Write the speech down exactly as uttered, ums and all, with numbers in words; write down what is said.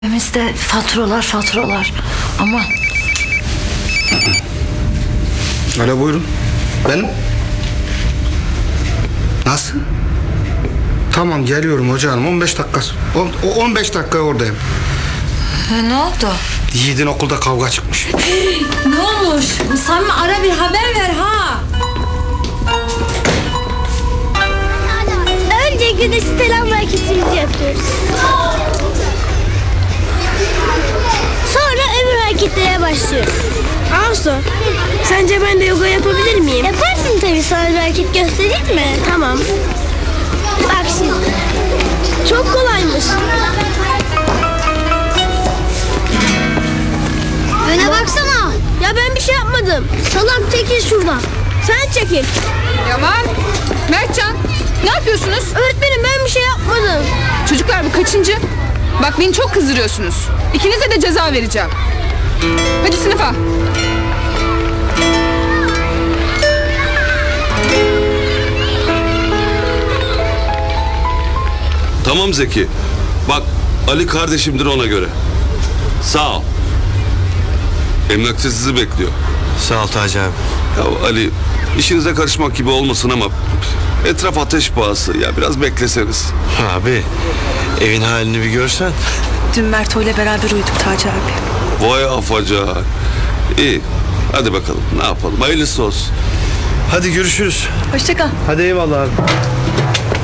Evimizde faturalar faturalar. Aman. Öyle buyurun. Benim. Nasıl? Tamam geliyorum hocam. on beş dakika. O on beş dakika oradayım. E, ne oldu? Yiğit'in okulda kavga çıkmış. Ne olmuş? Samimi ara bir haber ver ha. Önce güneş selam hareketimizi yapıyoruz. Sonra öbür hareketlere başlıyoruz. Arzu, sence ben de yoga yapabilir miyim? Yaparsın tabii, sana bir hareket göstereyim mi? Tamam. Bak şimdi. Çok kolaymış. Öne baksana. Ya ben bir şey yapmadım. Salak, çekil şuradan. Sen çekil. Yaman, Mertcan, ne yapıyorsunuz? Öğretmenim ben bir şey yapmadım. Çocuklar bu kaçıncı? Bak beni çok kızdırıyorsunuz. İkinize de ceza vereceğim. Hadi sınıfa. Tamam Zeki. Bak Ali kardeşimdir ona göre. Sağ ol. Emlakçı sizi bekliyor. Sağ ol Taci abi. Ya Ali işinize karışmak gibi olmasın ama etraf ateş pahası. Ya biraz bekleseniz. Abi evin halini bir görsen. Dün Merto ile beraber uyuduk Taci abi. Vay afacan. İyi. Hadi bakalım ne yapalım. Hayırlısı olsun. Hadi görüşürüz. Hoşça kal. Hadi eyvallah abi.